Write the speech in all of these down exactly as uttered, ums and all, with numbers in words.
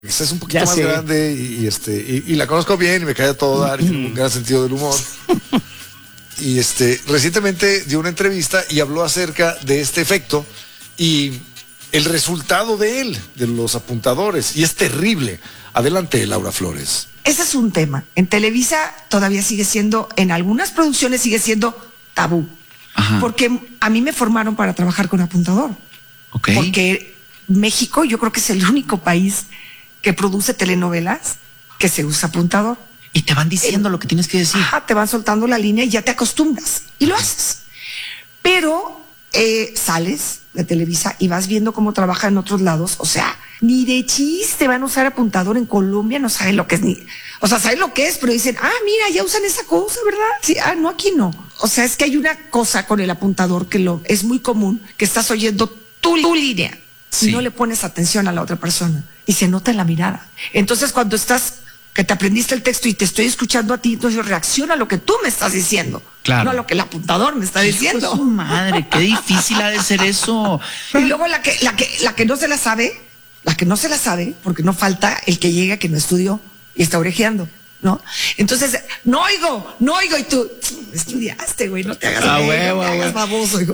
Esta es un poquito Ya más sé. grande y, y este y, y la conozco bien y me cae a todo dar y tiene un gran sentido del humor. Y este recientemente dio una entrevista y habló acerca de este efecto y el resultado de él, de los apuntadores, y es terrible. Adelante, Laura Flores. Ese es un tema. En Televisa todavía sigue siendo, en algunas producciones sigue siendo tabú. Ajá. Porque a mí me formaron para trabajar con apuntador. Ok. Porque México yo creo que es el único país que produce telenovelas que se usa apuntador. Y te van diciendo lo que tienes que decir. Ajá, te van soltando la línea y ya te acostumbras y lo haces. Pero eh, sales de Televisa y vas viendo cómo trabaja en otros lados. O sea, ni de chiste van a usar apuntador en Colombia, no saben lo que es ni. O sea, saben lo que es, pero dicen, ah, mira, ya usan esa cosa, ¿verdad? Sí, ah, no, aquí no. O sea, es que hay una cosa con el apuntador que lo es muy común, que estás oyendo tu, tu línea. Sí. Y no le pones atención a la otra persona y se nota en la mirada. Entonces, cuando estás, que te aprendiste el texto y te estoy escuchando a ti, entonces reacciona a lo que tú me estás diciendo, Claro. no a lo que el apuntador me está diciendo. Hijo de su madre, qué difícil ha de ser eso. Y luego la que, la que, la que no se la sabe, la que no se la sabe, porque no falta el que llega que no estudió y está orejeando, ¿no? Entonces, no oigo, no oigo, y tú, estudiaste, güey, no te hagas, Ah, güey, huevo, no te hagas huevo. baboso, hijo.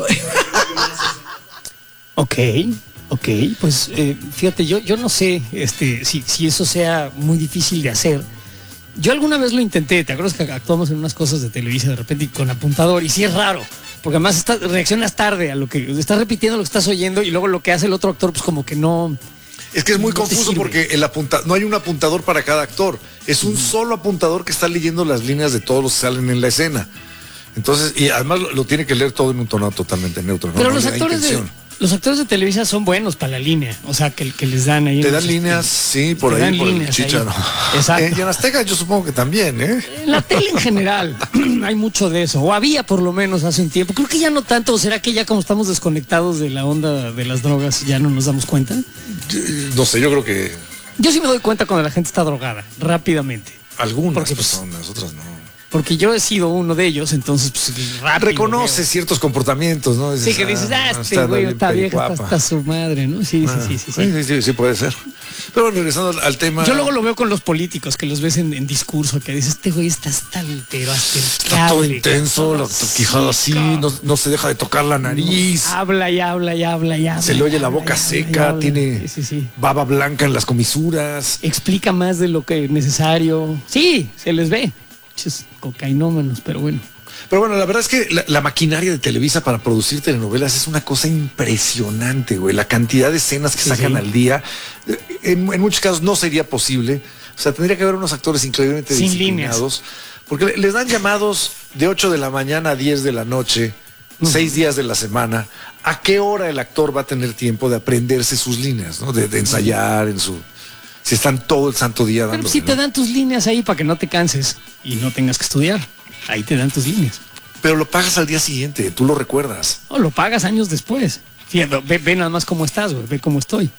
Ok, ok, pues eh, fíjate, yo, yo no sé este, si, si eso sea muy difícil de hacer. Yo alguna vez lo intenté, ¿te acuerdas que actuamos en unas cosas de Televisa de repente y con apuntador? Y sí es raro, porque además estás, reaccionas tarde a lo que estás repitiendo, lo que estás oyendo, y luego lo que hace el otro actor, pues como que no. Es que es muy No te confuso sirve. porque el apunta no hay un apuntador para cada actor. Es un solo apuntador que está leyendo las líneas de todos los que salen en la escena. Entonces, y además lo, lo tiene que leer todo en un tono totalmente neutro. ¿no? Pero No los hay actores de, intención. los actores de Televisa son buenos para la línea, o sea, que, que les dan ahí. Te en dan los- líneas, sí, por te ahí, dan por el líneas chicharo. ahí. Exacto. Eh, y en Azteca yo supongo que también, ¿eh? En la tele en general hay mucho de eso, o había por lo menos hace un tiempo. Creo que ya no tanto, o será que ya como estamos desconectados de la onda de las drogas ya no nos damos cuenta. Yo- No sé, yo creo que Yo sí me doy cuenta cuando la gente está drogada, rápidamente. algunas Porque, pues, personas, otras no. Porque yo he sido uno de ellos, entonces pues rápido. Reconoce veo. ciertos comportamientos, ¿no? Sí, que dices, ah, este güey está vieja, está hasta su madre, ¿no? Sí, Ah, sí, sí, sí, sí, sí. sí, sí, sí puede ser. Pero bueno, regresando al, al tema. Yo luego lo veo con los políticos, que los ves en, en discurso, que dices, este güey está hasta el pero hasta el Está todo cable, intenso, la quijada así, no, no se deja de tocar la nariz. Habla y habla y habla y habla. Se le oye y la habla, boca y habla, y seca, habla. tiene Sí, sí, sí. baba blanca en las comisuras. Explica más de lo que es necesario. Sí, se les ve. Muchos cocainómanos, pero bueno. Pero bueno, la verdad es que la, la maquinaria de Televisa para producir telenovelas es una cosa impresionante, güey. La cantidad de escenas que Sí, sacan sí. al día, eh, en, en muchos casos no sería posible. O sea, tendría que haber unos actores increíblemente Sin disciplinados. Porque le- les dan llamados de ocho de la mañana a diez de la noche, seis días de la semana. ¿A qué hora el actor va a tener tiempo de aprenderse sus líneas, ¿no? De, de ensayar en su... Si están todo el santo día Pero dando. si te dan tus líneas ahí para que no te canses y no tengas que estudiar. Ahí te dan tus líneas. Pero lo pagas al día siguiente, tú lo recuerdas. O lo pagas años después. Fíjate, ve, ve nada más cómo estás, güey, ve cómo estoy.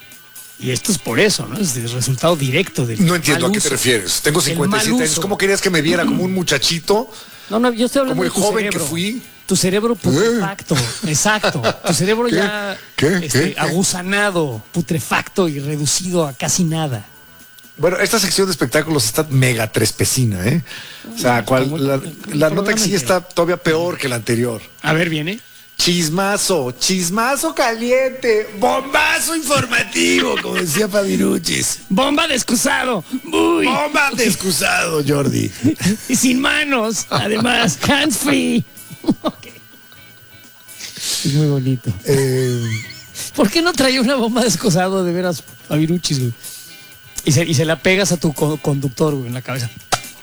Y esto es por eso, ¿no? Es el resultado directo del No entiendo mal a qué te uso. refieres. Tengo El cincuenta y siete mal años. uso. ¿Cómo querías que me viera como un muchachito? No, no, yo estoy hablando Como el de tu joven cerebro. que fui. Tu cerebro putrefacto, exacto. Tu cerebro ¿Qué? ya ¿Qué? este, ¿Qué? ¿Qué? agusanado, putrefacto y reducido a casi nada. Bueno, esta sección de espectáculos está mega trespecina, ¿eh? O sea, cual- como- la, como el la nota programa que sí entero. está todavía peor que la anterior. A ver, viene. Chismazo, chismazo caliente, bombazo informativo, como decía Fabiruchis. Bomba de excusado. Uy. Bomba de excusado, Jordi. Y sin manos, además, hands free. Ok. Es muy bonito. Eh, ¿Por qué no traía una bomba de excusado de veras a Viruchis, güey? Y se, y se la pegas a tu co- conductor, güey, en la cabeza.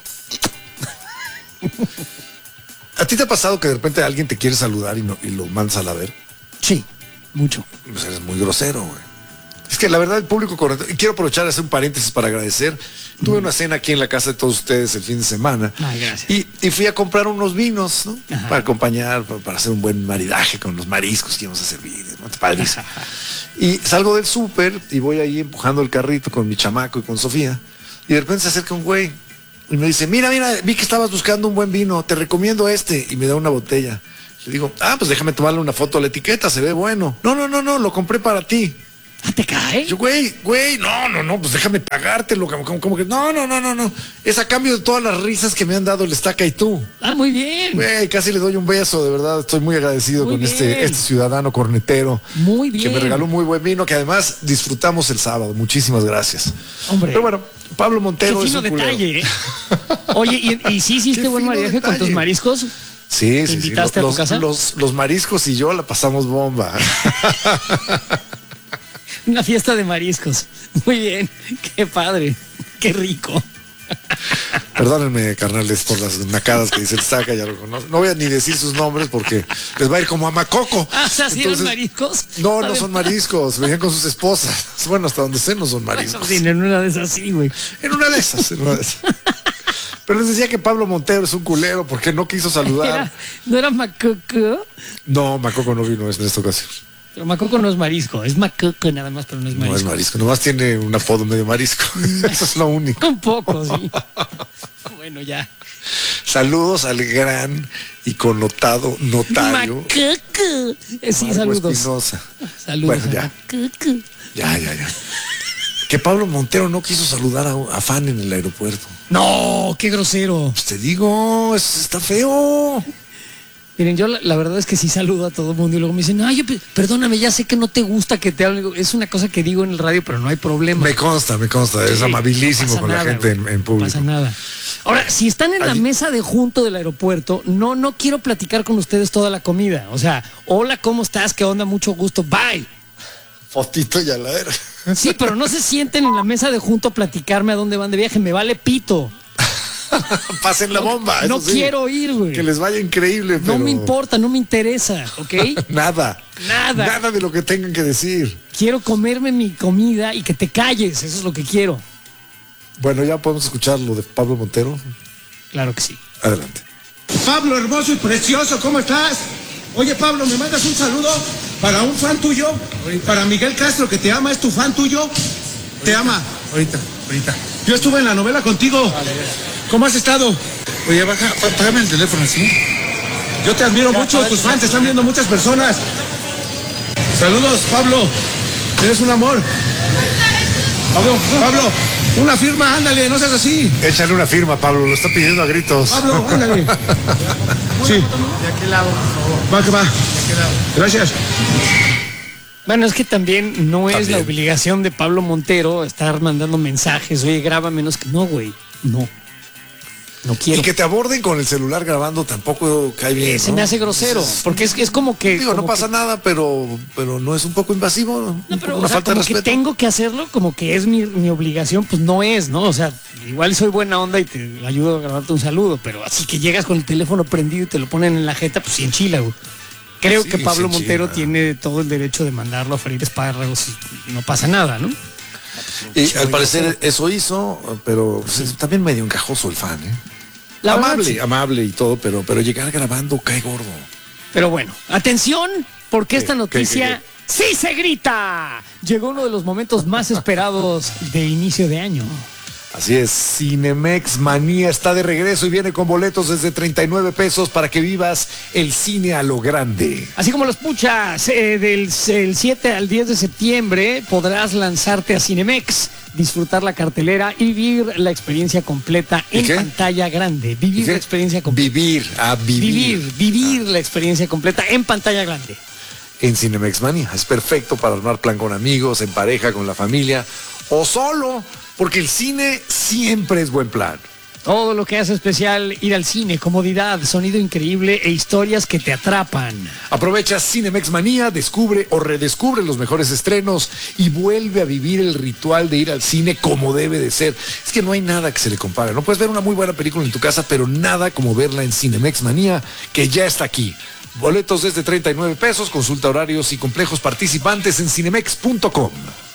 ¿A ti te ha pasado que de repente alguien te quiere saludar y, no, y lo mandas a la ver? Sí, mucho. Pues eres muy grosero, güey. Es que la verdad el público correcto, y quiero aprovechar a hacer un paréntesis para agradecer. Tuve una cena aquí en la casa de todos ustedes el fin de semana. Ay, gracias. Y, y fui a comprar unos vinos, ¿no? Ajá. Para acompañar, para, para hacer un buen maridaje con los mariscos que íbamos a servir, ¿no? Padrísimo. Y salgo del súper y voy ahí empujando el carrito con mi chamaco y con Sofía. Y de repente se acerca un güey y me dice, mira, mira, vi que estabas buscando un buen vino, te recomiendo este. Y me da una botella. Le digo, ah, pues déjame tomarle una foto a la etiqueta, se ve bueno. No, no, no, no, lo compré para ti. Ah, ¿te cae? Yo, güey, güey, no, no, no, pues déjame pagártelo, como, como, como que, no, no, no, no, no. Es a cambio de todas las risas que me han dado el Estaca y tú. Ah, muy bien. Güey, casi le doy un beso, de verdad, estoy muy agradecido Muy con bien. este, este ciudadano cornetero. Muy bien. Que me regaló muy buen vino, que además disfrutamos el sábado. Muchísimas gracias. Hombre. Pero bueno, Pablo Montero Qué es fino un culero. detalle, ¿eh? Oye, ¿y, y sí hiciste Qué buen fino maridaje con detalle. tus mariscos? Sí, sí, sí. invitaste a tu Los, casa? los, los mariscos y yo la pasamos bomba. Una fiesta de mariscos. Muy bien. Qué padre. Qué rico. Perdónenme, carnales, por las nacadas que dice el Estaca, ya lo conozco. No voy a ni decir sus nombres porque les va a ir como a Macoco. Ah, o sea, ¿sí eran Entonces, mariscos? No, A no ver. son mariscos, venían con sus esposas. Bueno, hasta donde sé no son mariscos. Sí, en una de esas sí, güey. En una de esas, en una de esas. Pero les decía que Pablo Montero es un culero porque no quiso saludar. Era- ¿No era macoco? No, Macoco no vino en esta ocasión. Pero macoco no es marisco. Es macoco nada más, pero no es No es marisco. marisco, nomás tiene un apodo medio marisco. Eso es lo único. Un poco, sí. Bueno, ya. Saludos al gran y connotado notario. Macoco. Eh, Sí, Marco saludos. Espinosa. Saludos. Bueno, ya. a Macoco. Ya, ya, ya. Que Pablo Montero no quiso saludar a, a fan en el aeropuerto. No, qué grosero. Pues te digo, es- está feo. Miren, yo la, la verdad es que sí saludo a todo el mundo y luego me dicen, ay, yo, pe- perdóname, ya sé que no te gusta que te hable. Digo, es una cosa que digo en el radio, pero no hay problema. Me consta, me consta. Es Sí, amabilísimo no pasa con la nada, gente en, güey, en público. No pasa nada. Ahora, si están en la Allí- mesa de junto del aeropuerto, no, no quiero platicar con ustedes toda la comida. O sea, hola, ¿cómo estás? ¿Qué onda? Mucho gusto. Bye. Fotito y a la era. Sí, pero no se sienten en la mesa de junto a platicarme a dónde van de viaje. Me vale pito. Pasen la bomba. No eso sí. quiero ir, güey. Que les vaya increíble, pero... No me importa, no me interesa, ¿ok? Nada. Nada. Nada de lo que tengan que decir. Quiero comerme mi comida y que te calles. Eso es lo que quiero. Bueno, ya podemos escuchar lo de Pablo Montero. Claro que sí. Adelante. Pablo, hermoso y precioso, ¿cómo estás? Oye, Pablo, ¿me mandas un saludo para un fan tuyo? Para Miguel Castro, que te ama, es tu fan tuyo. Te ama. Ahorita, ahorita. Yo estuve en la novela contigo. ¿Cómo has estado? Oye, baja, pá- págame el teléfono, ¿sí? Yo te admiro mucho, tus fans te están viendo muchas personas. Saludos, Pablo. Eres un amor. Pablo, Pablo, una firma, ándale, no seas así. Échale una firma, Pablo. Lo está pidiendo a gritos. Pablo, ándale. Sí. De aquel lado, por favor. Va que va. Gracias. Bueno, es que también no es También. la obligación de Pablo Montero estar mandando mensajes. Oye, graba menos que... No, güey. No. No quiero. Y que te aborden con el celular grabando tampoco cae bien. Eh, Se ¿no? me hace grosero. Porque es, es como que... Digo, no como pasa que- nada, pero, pero no es un poco invasivo. No, Un pero poco o una sea, falta de como que respeto. tengo que hacerlo, como que es mi, mi obligación, pues no es, ¿no? O sea, igual soy buena onda y te ayudo a grabarte un saludo, pero así que llegas con el teléfono prendido y te lo ponen en la jeta, pues sí enchila, güey. Creo Sí, que Pablo sí Montero enchila. tiene todo el derecho de mandarlo a freír espárragos y no pasa nada, ¿no? Y al parecer eso hizo, pero pues, es también medio encajoso el fan, ¿eh? La verdad, amable, sí. amable y todo, pero, pero llegar grabando cae gordo. Pero bueno, atención, porque esta ¿Qué? noticia ¿Qué, sí se grita. Llegó uno de los momentos más esperados de inicio de año. Así es, Cinemex Manía está de regreso y viene con boletos desde treinta y nueve pesos para que vivas el cine a lo grande. Así como lo escuchas, eh, del el siete al diez de septiembre podrás lanzarte a Cinemex, disfrutar la cartelera y vivir la experiencia completa ¿Y en qué? pantalla grande. Vivir ¿Qué? la experiencia completa. Vivir, a vivir. Vivir, vivir la experiencia completa en pantalla grande. En Cinemex Manía. Es perfecto para armar plan con amigos, en pareja, con la familia o solo, porque el cine siempre es buen plan. Todo lo que hace especial ir al cine, comodidad, sonido increíble e historias que te atrapan. Aprovecha Cinemex Manía, descubre o redescubre los mejores estrenos y vuelve a vivir el ritual de ir al cine como debe de ser. Es que no hay nada que se le compare. No puedes ver una muy buena película en tu casa, pero nada como verla en Cinemex Manía, que ya está aquí. Boletos desde treinta y nueve pesos, consulta horarios y complejos participantes en cinemex punto com.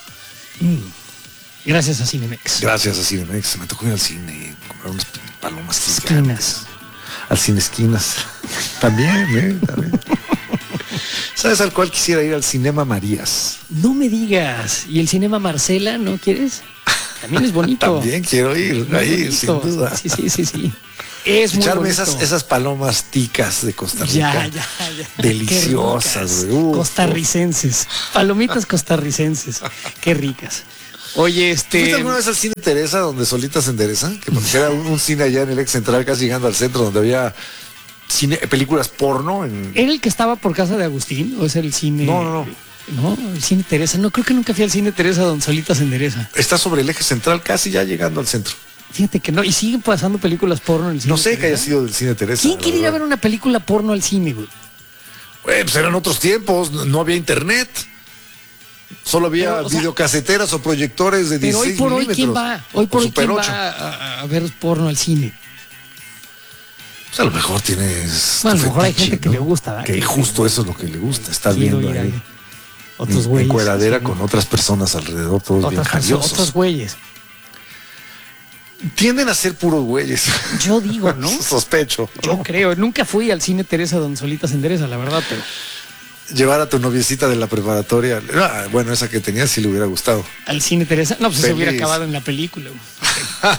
Gracias a Cinemex. Gracias a Cinemex. Se me tocó ir al cine y comprar unas palomas gigantes. Esquinas. Al Cine Esquinas. También, ¿eh? También. ¿Sabes al cual quisiera ir? Al Cinema Marías. No me digas. ¿Y el Cinema Marcela no quieres? También es bonito. También quiero ir Muy ahí, bonito. sin duda. Sí, sí, sí, sí. Es muy Echarme bonito. esas, esas palomas ticas de Costa Rica. Ya, ya, ya. Deliciosas, Qué ricas. güey. Uf, Costarricenses. Palomitas costarricenses. Qué ricas. Oye, este. ¿Fuiste alguna vez al cine Teresa, donde solita se endereza? Que porque era un, un cine allá en el ex central, casi llegando al centro, donde había cine, películas porno. En... ¿Era el que estaba por casa de Agustín? ¿O es el cine? No, no, no. No, el cine Teresa. No, creo que nunca fui al cine Teresa donde solita se endereza. Está sobre el eje central, casi ya llegando al centro. Fíjate que no. Y siguen pasando películas porno en el cine. No sé Teresa. que haya sido del cine Teresa. ¿Quién la quiere ir a verdad. ver una película porno al cine, güey? Güey, pues eran otros tiempos, no, no había internet. Solo había Pero, o sea, videocaseteras o proyectores de Pero hoy dieciséis por hoy, milímetros. ¿quién va? Hoy por o hoy, Super ¿quién ocho. va a, a ver porno al cine? Pues a lo mejor tienes. Bueno, a tu lo mejor hay fetiche, gente que ¿no? le gusta, ¿verdad? Que Que- justo eso es lo que le gusta. Estás Quiero viendo ir a ahí. ver otros en- güeyes. En cueradera sí, con otras personas alrededor, todos bien otras personas, javiosos. otros güeyes. Tienden a ser puros güeyes. Yo digo, ¿no? Sospecho. Yo creo. Nunca fui al cine Teresa donde solita se endereza, la verdad, pero Llevar a tu noviecita de la preparatoria. Ah, bueno, esa que tenías sí le hubiera gustado. al cine Teresa, no, pues se Feliz. hubiera acabado en la película. güey.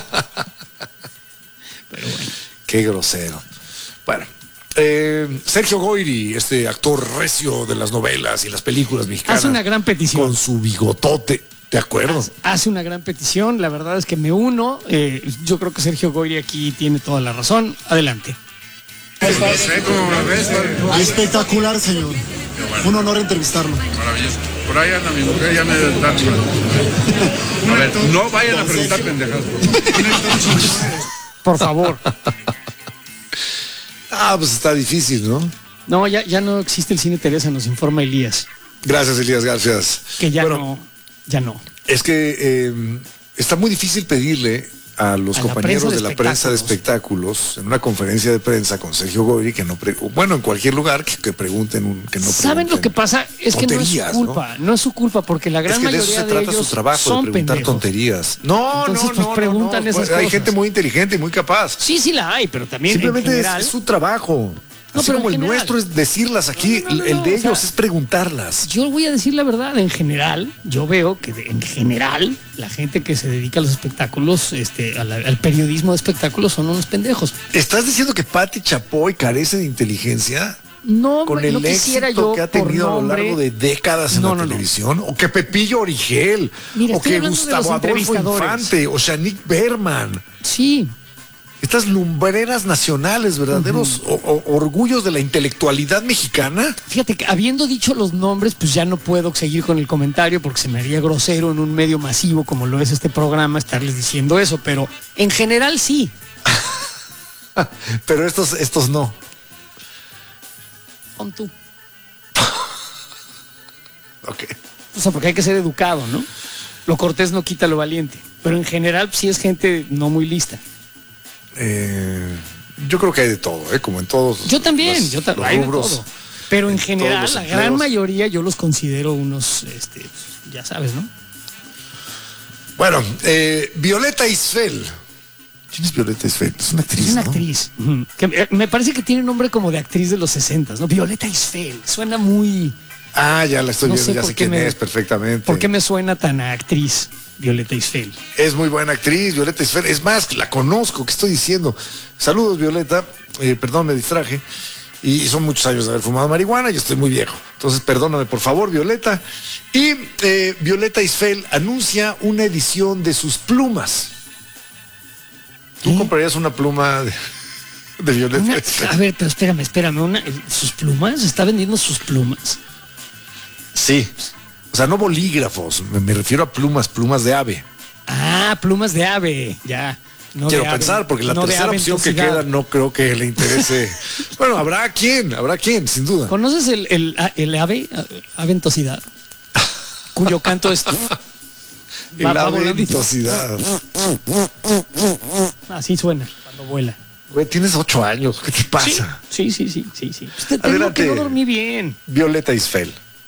Pero bueno. Qué grosero. Bueno. eh, Sergio Goyri, este actor recio de las novelas y las películas mexicanas. Hace una gran petición. Con su bigotote. ¿De acuerdo? Hace una gran petición, la verdad es que me uno. eh, yo creo que Sergio Goyri aquí tiene toda la razón. Adelante. No sé cómo la ves, güey. Espectacular, señor. Un honor entrevistarlo. Maravilloso. Por ahí anda mi mujer, ya me da. A ver, no vayan a preguntar pendejadas. Por favor. Ah, pues está difícil, ¿no? No, ya, ya no existe el cine Teresa, nos informa Elías. Gracias, Elías, gracias. Que ya Bueno, no, ya no. Es que eh, está muy difícil pedirle a los A la compañeros prensa de de la prensa de espectáculos. espectáculos en una conferencia de prensa con Sergio Goyri que no pre- bueno, en cualquier lugar que, que pregunten un, que no ¿Saben lo pregunten que pasa? Es que no es su tonterías, culpa, ¿no? es su culpa, porque la Es gran que de eso mayoría se de trata ellos su trabajo, de son preguntar pendejos. tonterías. No, Entonces, no, pues, no, preguntan no, no. esas Hay cosas. gente muy inteligente y muy capaz. Sí, sí la hay, pero también Simplemente en es, general. es su trabajo. No, Así pero como en el general. nuestro es decirlas aquí, No, no, no, el no, de o sea, ellos es preguntarlas. Yo voy a decir la verdad, en general, yo veo que de- en general la gente que se dedica a los espectáculos, este, a la- al periodismo de espectáculos son unos pendejos. ¿Estás diciendo que Pati Chapoy carece de inteligencia? No, Con me- el no quisiera éxito yo que ha por tenido a lo nombre- largo de décadas en No, la no, no. televisión, o que Pepillo Origel, Mira, o estoy que hablando de Gustavo los Adolfo entrevistadores. Infante, o Shanique Berman. Sí, Estas lumbreras nacionales, verdaderos o- o- orgullos de la intelectualidad mexicana. fíjate que habiendo dicho los nombres, pues ya no puedo seguir con el comentario porque se me haría grosero en un medio masivo como lo es este programa estarles diciendo eso, pero en general sí. Pero estos, estos no. Pon tú. Ok. O sea, porque hay que ser educado, ¿no? Lo cortés no quita lo valiente. Pero en general sí es gente no muy lista. Eh, yo creo que hay de todo, ¿eh? Como en todos. Yo también, los- yo los también. rubros. Pero en en general, todos los la empleos. gran mayoría yo los considero unos, este, pues, ya sabes, ¿no? Bueno, eh, Violeta Isfel. ¿Quién es Violeta Isfel? Es una actriz. Es una ¿no? actriz. Ujú. Que me- me parece que tiene nombre como de actriz de los sesentas, ¿no? Violeta Isfel. Suena muy. Ah, ya la estoy No viendo, sé ya por sé qué quién me- es perfectamente. ¿Por qué me suena tan a actriz Violeta Isfel? Es muy buena actriz, Violeta Isfel. Es más, la conozco, ¿qué estoy diciendo? Saludos, Violeta. Eh, perdón, me distraje. Y son muchos años de haber fumado marihuana y estoy muy viejo. Entonces, perdóname, por favor, Violeta. Y eh, Violeta Isfel anuncia una edición de sus plumas. ¿Tú ¿Eh? comprarías una pluma de, de Violeta Una- Isfel? a ver, pero espérame, espérame. Una, ¿sus plumas? ¿Está vendiendo sus plumas? Sí. O sea, no bolígrafos, me, me refiero a plumas, plumas de ave. Ah, plumas de ave, ya. No Quiero de ave- pensar, porque la no de tercera ave opción que ventosidad. queda no creo que le interese. Bueno, habrá quien, habrá quien, sin duda. ¿Conoces el, el, el ave, aventosidad? Cuyo canto es. El va- va volando y- aventosidad. Así suena cuando vuela. Güey, tienes ocho años, ¿qué te pasa? Sí, sí, sí, sí, sí. Pues te tengo Adelante. que no dormí bien. Violeta Isfel.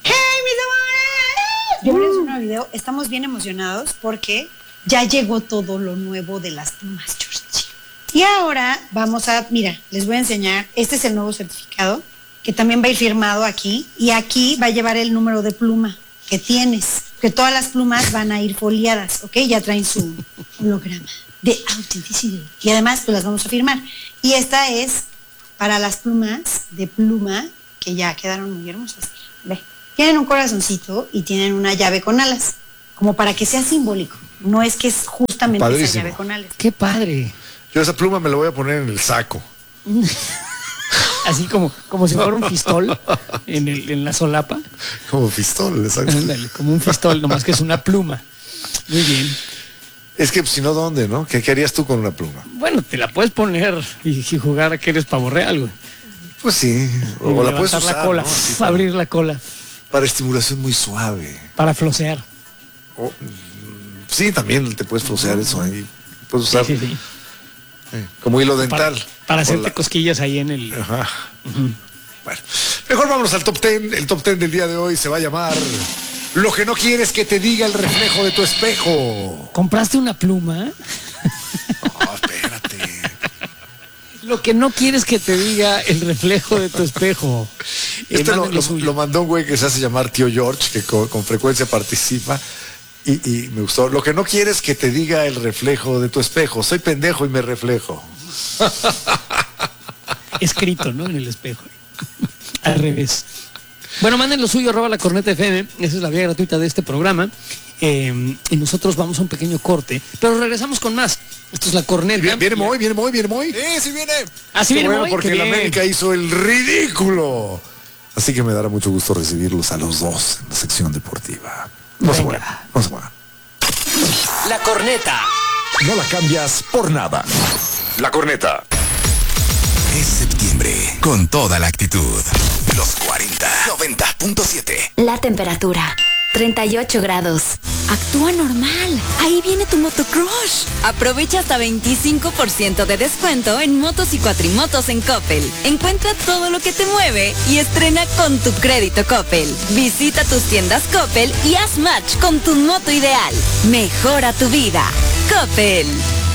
Yo les un video, estamos bien emocionados porque ya llegó todo lo nuevo de las plumas, Georgie. Y ahora vamos a, mira, les voy a enseñar, este es el nuevo certificado que también va a ir firmado aquí y aquí va a llevar el número de pluma que tienes. Ok, porque todas las plumas van a ir foliadas, ¿ok? Ya traen su holograma de autenticidad. Y además, pues las vamos a firmar. Y esta es para las plumas de pluma, que ya quedaron muy hermosas. Ve, tienen un corazoncito y tienen una llave con alas, como para que sea simbólico. No es que es justamente Padrísimo. esa llave con alas. Qué padre. Yo esa pluma me la voy a poner en el saco. Así como, como si fuera un pistol en, el, en la solapa. Como pistol, exacto. Ándale, como un pistol, nomás que es una pluma. Muy bien. Es que si no, ¿dónde, no? ¿Qué, qué harías tú con una pluma? Bueno, te la puedes poner y, y jugar a que eres pavo real, güey. Pues sí. O, Y o la puedes levantar usar, la cola, ¿no? Así f- para, abrir la cola para estimulación muy suave. para flosear. O, mm, sí, también te puedes flosear eso ahí. Puedes usar Sí, sí, sí. eh, como hilo Para, dental. para O hacerte la- cosquillas ahí en el... Ajá. Bueno, mejor vámonos al top ten. El top ten del día de hoy se va a llamar Lo que no quieres que te diga el reflejo de tu espejo. ¿Compraste una pluma? No, espérate. Lo que no quieres que te diga el reflejo de tu espejo. Eh, Este lo, manden lo lo- suyo. lo mandó un güey que se hace llamar Tío George, que con, con frecuencia participa. Y, y me gustó. Lo que no quieres que te diga el reflejo de tu espejo. Soy pendejo y me reflejo. Escrito, ¿no? En el espejo. Al revés. Bueno, manden lo suyo, arroba la corneta F M. Esa es la vía gratuita de este programa. Eh, y nosotros vamos a un pequeño corte. Pero regresamos con más. Esto es la corneta. Viene, viene Moy, viene Moy, viene Moy. Sí, sí viene. Así Qué viene bueno, Moy, porque qué el bien. América hizo el ridículo. Así que me dará mucho gusto recibirlos a los dos en la sección deportiva. No se Venga. muevan, no se muevan. La corneta. No la cambias por nada. La corneta. Es septiembre, con toda la actitud. Los cuarenta, noventa punto siete. La temperatura, treinta y ocho grados. Actúa normal. Ahí viene tu motocrush. Aprovecha hasta veinticinco por ciento de descuento en motos y cuatrimotos en Coppel. Encuentra todo lo que te mueve y estrena con tu crédito Coppel. Visita tus tiendas Coppel y haz match con tu moto ideal. Mejora tu vida. Coppel.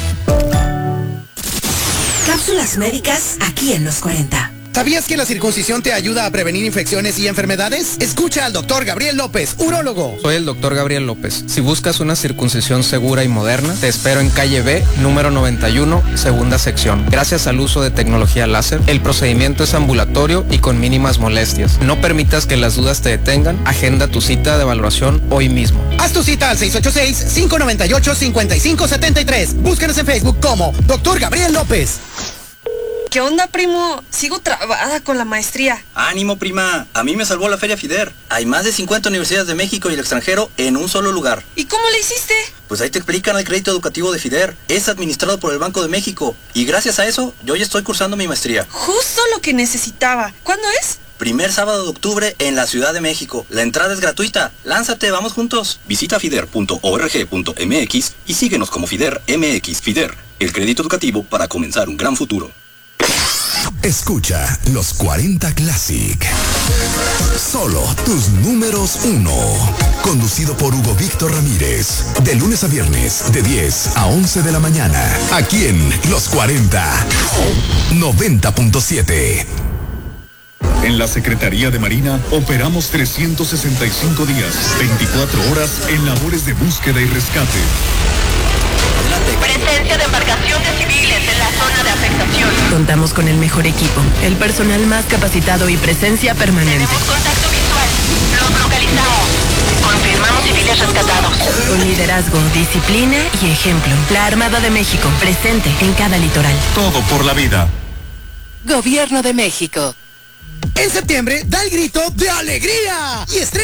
Cápsulas médicas aquí en los cuarenta. ¿Sabías que la circuncisión te ayuda a prevenir infecciones y enfermedades? Escucha al doctor Gabriel López, urólogo. Soy el doctor Gabriel López. Si buscas una circuncisión segura y moderna, te espero en calle B, número noventa y uno, segunda sección. Gracias al uso de tecnología láser, el procedimiento es ambulatorio y con mínimas molestias. No permitas que las dudas te detengan. Agenda tu cita de valoración hoy mismo. Haz tu cita al seis ocho seis, cinco nueve ocho, cinco cinco siete tres. Búscanos en Facebook como doctor Gabriel López. ¿Qué onda, primo? Sigo trabada con la maestría. Ánimo, prima. A mí me salvó la Feria FIDER. Hay más de cincuenta universidades de México y el extranjero en un solo lugar. ¿Y cómo le hiciste? Pues ahí te explican el crédito educativo de FIDER. Es administrado por el Banco de México. Y gracias a eso, yo ya estoy cursando mi maestría. Justo lo que necesitaba. ¿Cuándo es? Primer sábado de octubre en la Ciudad de México. La entrada es gratuita. Lánzate, vamos juntos. Visita fider punto org punto m x y síguenos como FIDER M X. FIDER, el crédito educativo para comenzar un gran futuro. Escucha los cuarenta Classic. Solo tus números uno. Conducido por Hugo Víctor Ramírez. De lunes a viernes, de diez a once de la mañana. Aquí en Los cuarenta. noventa punto siete. En la Secretaría de Marina operamos trescientos sesenta y cinco días, veinticuatro horas en labores de búsqueda y rescate. Presencia de embarcaciones civiles en la zona de afectación. Contamos con el mejor equipo, el personal más capacitado y presencia permanente. Tenemos contacto visual. Los localizamos. Confirmamos civiles rescatados. Con liderazgo, disciplina y ejemplo. La Armada de México, presente en cada litoral. Todo por la vida. Gobierno de México. En septiembre, da el grito de alegría y estrena